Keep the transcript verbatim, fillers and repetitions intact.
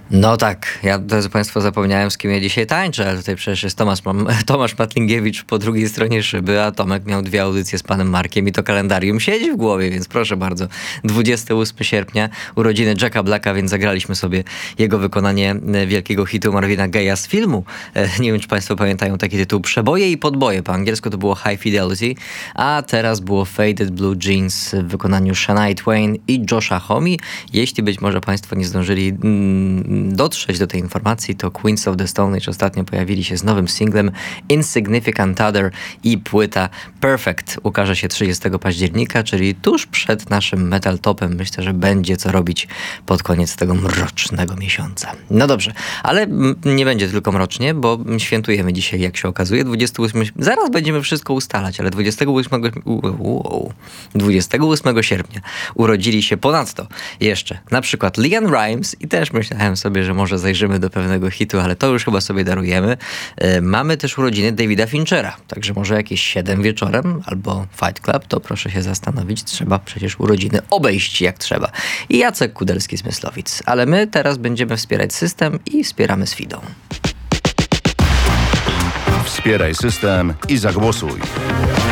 No tak, ja, drodzy Państwo, zapomniałem, z kim ja dzisiaj tańczę, ale tutaj przecież jest Tomasz, Tomasz Matlingiewicz po drugiej stronie szyby, a Tomek miał dwie audycje z panem Markiem i to kalendarium siedzi w głowie, więc proszę bardzo. dwudziestego ósmego sierpnia, urodziny Jacka Blacka, więc zagraliśmy sobie jego wykonanie wielkiego hitu Marvina Gaye'a z filmu. Nie wiem, czy Państwo pamiętają taki tytuł, Przeboje i podboje. Po angielsku to było High Fidelity, a teraz było Faded Blue Jeans w wykonaniu Shania Twain i Josha Homme. Jeśli być może Państwo nie zdążyli mm, dotrzeć do tej informacji, to Queens of the Stone Age ostatnio pojawili się z nowym singlem Insignificant Other i płyta Perfect ukaże się trzydziestego października, czyli tuż przed naszym Metal Topem. Myślę, że będzie co robić pod koniec tego mrocznego miesiąca. No dobrze, ale nie będzie tylko mrocznie, bo świętujemy dzisiaj, jak się okazuje, dwudziestego ósmego Zaraz będziemy wszystko ustalać, ale dwudziestego ósmego Wow, dwudziestego ósmego sierpnia urodzili się ponadto jeszcze na przykład LeAnn Rimes i też myślałem sobie, że może zajrzymy do pewnego hitu, ale to już chyba sobie darujemy. E, mamy też urodziny Davida Finchera, także może jakieś siedem wieczorem albo Fight Club, to proszę się zastanowić, trzeba przecież urodziny obejść jak trzeba. I Jacek Kudelski-Smyslowic, ale my teraz będziemy wspierać system i wspieramy z Fidą. Wspieraj system i zagłosuj.